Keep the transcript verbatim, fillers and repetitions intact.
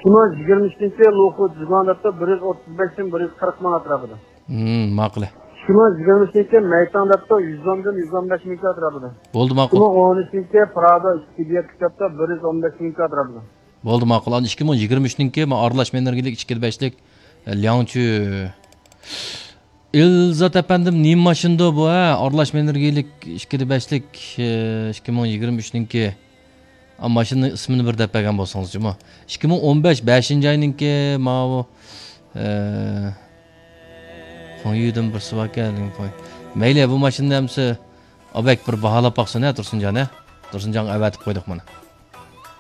Şunu yigirma uchinchi yil o'qi Jizondatda bir yuz o'ttiz besh dan bir yuz qirq ming atrofida. Hmm, ma'qul. Şunu yigirma uchinchi yil Maytondatda yuz o'n dan yuz o'n besh ming atrofida. Bo'ldi, ma'qul. Şunu o'n uchinchi yil Prado ikki kitobda bir yuz o'n besh ming atrofida. Bo'ldi, ma'qul. ikki ming yigirma uchninki men aralashma energiyalik ikki beshlik Liangchu Ilzat efendim nima mashinda bu ha? Aralashma energiyalik ikki beshlik ikki ming yigirma uchninki mashina ismini bir deb bergan bo'lsangiz-chi. ikki ming o'n besh beshinchi oyninki ma bu Qo'ydim bir suvakalning qo'y. Mayli bu mashinani hamsi obak bir baholab baqsin, Tursunjon, ha? Tursunjon avatib qo'ydik mana.